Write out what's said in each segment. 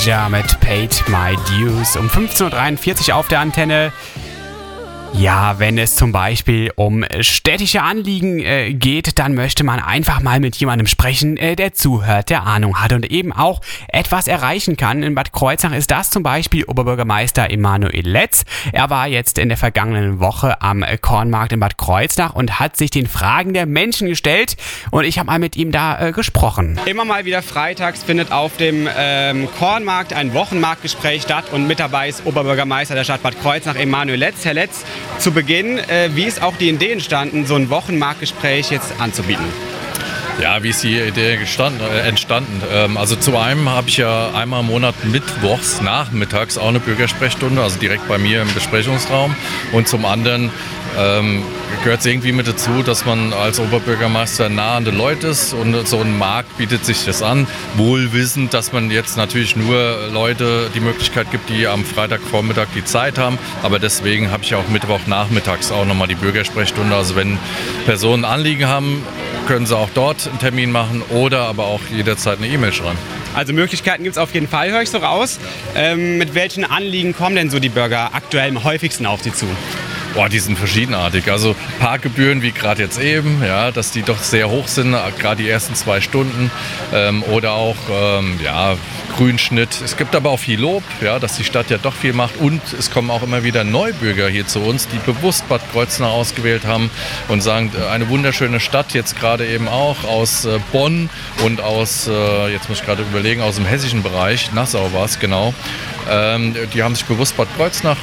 Anastasia mit Paid My Dues um 15.43 Uhr auf der Antenne. Ja, wenn es zum Beispiel um städtische Anliegen geht, dann möchte man einfach mal mit jemandem sprechen, der zuhört, der Ahnung hat und eben auch etwas erreichen kann. In Bad Kreuznach ist das zum Beispiel Oberbürgermeister Emanuel Letz. Er war jetzt in der vergangenen Woche am Kornmarkt in Bad Kreuznach und hat sich den Fragen der Menschen gestellt und ich habe mal mit ihm da gesprochen. Immer mal wieder freitags findet auf dem Kornmarkt ein Wochenmarktgespräch statt und mit dabei ist Oberbürgermeister der Stadt Bad Kreuznach Emanuel Letz. Herr Letz, zu Beginn, wie ist auch die Idee entstanden, so ein Wochenmarktgespräch jetzt anzubieten? Ja, wie ist die Idee entstanden? Also zu einem habe ich ja einmal im Monat mittwochs nachmittags auch eine Bürgersprechstunde, also direkt bei mir im Besprechungsraum. Und zum anderen gehört es irgendwie mit dazu, dass man als Oberbürgermeister nah an den Leuten ist und so ein Markt bietet sich das an, wohl wissend, dass man jetzt natürlich nur Leute die Möglichkeit gibt, die am Freitagvormittag die Zeit haben, aber deswegen habe ich auch Mittwochnachmittags auch nochmal die Bürgersprechstunde, also wenn Personen Anliegen haben, können sie auch dort einen Termin machen oder aber auch jederzeit eine E-Mail schreiben. Also Möglichkeiten gibt es auf jeden Fall, höre ich so raus. Mit welchen Anliegen kommen denn so die Bürger aktuell am häufigsten auf Sie zu? Boah, die sind verschiedenartig. Also Parkgebühren wie gerade jetzt eben, ja, dass die doch sehr hoch sind, gerade die ersten 2 Stunden. Oder auch Grünschnitt. Es gibt aber auch viel Lob, ja, dass die Stadt ja doch viel macht. Und es kommen auch immer wieder Neubürger hier zu uns, die bewusst Bad Kreuznach ausgewählt haben und sagen, eine wunderschöne Stadt, jetzt gerade eben auch aus Bonn und aus, jetzt muss ich gerade überlegen, aus dem hessischen Bereich, Nassau war es, genau. Die haben sich bewusst Bad Kreuznach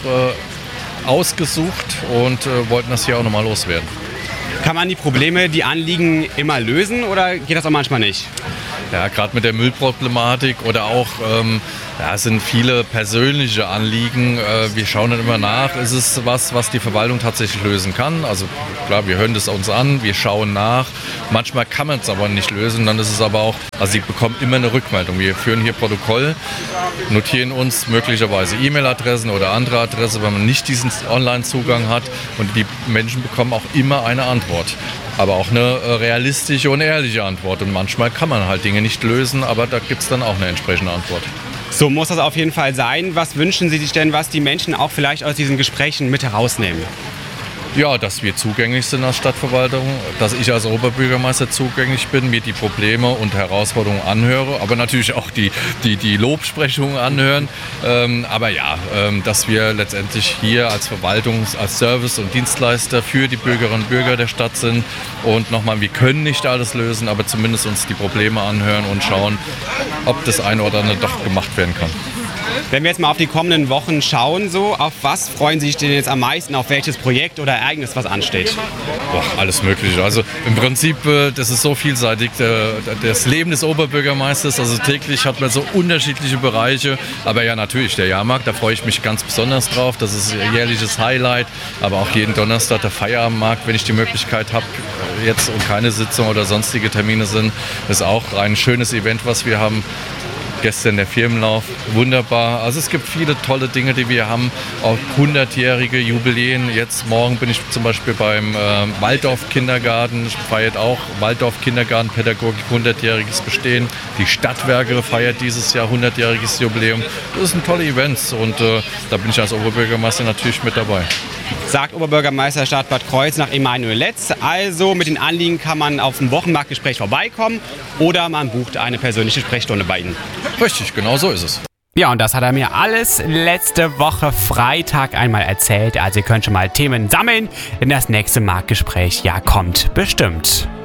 ausgesucht und wollten das hier auch nochmal loswerden. Kann man die Probleme, die Anliegen immer lösen oder geht das auch manchmal nicht? Ja, gerade mit der Müllproblematik oder auch, es sind viele persönliche Anliegen. Wir schauen dann immer nach, ist es was die Verwaltung tatsächlich lösen kann? Also klar, wir hören das uns an, wir schauen nach. Manchmal kann man es aber nicht lösen, dann ist es aber auch, also sie bekommen immer eine Rückmeldung. Wir führen hier Protokoll, notieren uns möglicherweise E-Mail-Adressen oder andere Adresse, wenn man nicht diesen Online-Zugang hat und die Menschen bekommen auch immer eine Antwort. Aber auch eine realistische und ehrliche Antwort. Und manchmal kann man halt Dinge nicht lösen, aber da gibt es dann auch eine entsprechende Antwort. So muss das auf jeden Fall sein. Was wünschen Sie sich denn, was die Menschen auch vielleicht aus diesen Gesprächen mit herausnehmen? Ja, dass wir zugänglich sind als Stadtverwaltung, dass ich als Oberbürgermeister zugänglich bin, mir die Probleme und Herausforderungen anhöre, aber natürlich auch die Lobsprechungen anhören. Dass wir letztendlich hier als Verwaltung, als Service- und Dienstleister für die Bürgerinnen und Bürger der Stadt sind. Und nochmal, wir können nicht alles lösen, aber zumindest uns die Probleme anhören und schauen, ob das eine oder andere doch gemacht werden kann. Wenn wir jetzt mal auf die kommenden Wochen schauen, auf was freuen Sie sich denn jetzt am meisten, auf welches Projekt oder Ereignis, was ansteht? Alles Mögliche. Also im Prinzip, das ist so vielseitig, das Leben des Oberbürgermeisters, also täglich hat man so unterschiedliche Bereiche, aber ja natürlich der Jahrmarkt, da freue ich mich ganz besonders drauf, das ist ein jährliches Highlight, aber auch jeden Donnerstag der Feierabendmarkt, wenn ich die Möglichkeit habe, jetzt und keine Sitzung oder sonstige Termine sind, ist auch ein schönes Event, was wir haben. Gestern der Firmenlauf, wunderbar. Also es gibt viele tolle Dinge, die wir haben, auch 100-jährige Jubiläen. Jetzt morgen bin ich zum Beispiel beim Waldorf-Kindergarten, feiert auch Waldorf-Kindergarten-Pädagogik 100-jähriges Bestehen. Die Stadtwerke feiert dieses Jahr 100-jähriges Jubiläum. Das sind tolle Events und da bin ich als Oberbürgermeister natürlich mit dabei. Sagt Oberbürgermeister der Stadt Bad Kreuznach Emanuel Letz. Also mit den Anliegen kann man auf dem Wochenmarktgespräch vorbeikommen oder man bucht eine persönliche Sprechstunde bei Ihnen. Richtig, genau so ist es. Ja, und das hat er mir alles letzte Woche Freitag einmal erzählt. Also ihr könnt schon mal Themen sammeln, denn das nächste Marktgespräch kommt bestimmt.